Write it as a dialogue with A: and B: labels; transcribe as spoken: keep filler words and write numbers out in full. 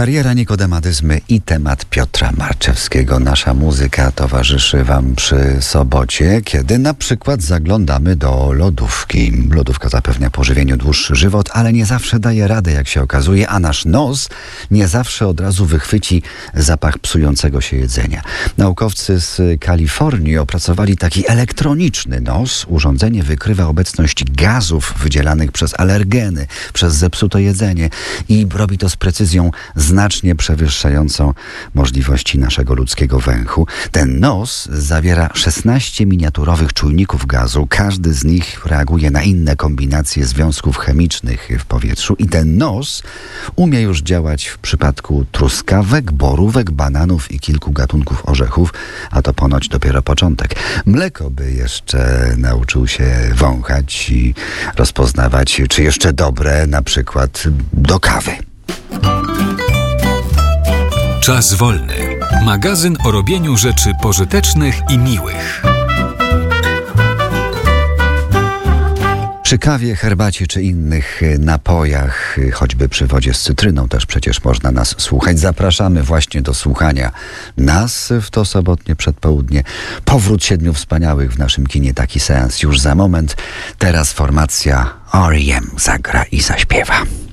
A: Kariera Nikodema Dyzmy i temat Piotra Marczewskiego. Nasza muzyka towarzyszy wam przy sobocie, kiedy na przykład zaglądamy do lodówki. Lodówka zapewnia pożywieniu dłuższy żywot, ale nie zawsze daje radę, jak się okazuje, a nasz nos nie zawsze od razu wychwyci zapach psującego się jedzenia. Naukowcy z Kalifornii opracowali taki elektroniczny nos. Urządzenie wykrywa obecność gazów wydzielanych przez alergeny, przez zepsute jedzenie i robi to z precyzją znacznie przewyższającą możliwości naszego ludzkiego węchu. Ten nos zawiera szesnaście miniaturowych czujników gazu. Każdy z nich reaguje na inne kombinacje związków chemicznych w powietrzu i ten nos umie już działać w przypadku truskawek, borówek, bananów i kilku gatunków orzechów, a to ponoć dopiero początek. Mleko by jeszcze nauczył się wąchać i rozpoznawać, czy jeszcze dobre, na przykład do kawy.
B: Czas wolny. Magazyn o robieniu rzeczy pożytecznych i miłych.
A: Przy kawie, herbacie czy innych napojach, choćby przy wodzie z cytryną też przecież można nas słuchać. Zapraszamy właśnie do słuchania nas w to sobotnie przedpołudnie. Powrót Siedmiu Wspaniałych w naszym kinie. Taki seans już za moment. Teraz formacja R E M zagra i zaśpiewa.